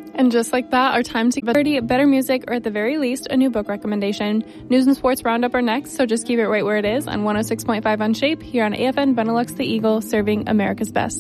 And just like that, our time to get better music, or at the very least, a new book recommendation. News and sports roundup are next, so just keep it right where it is on 106.5 on Shape, here on AFN Benelux The Eagle, serving America's best.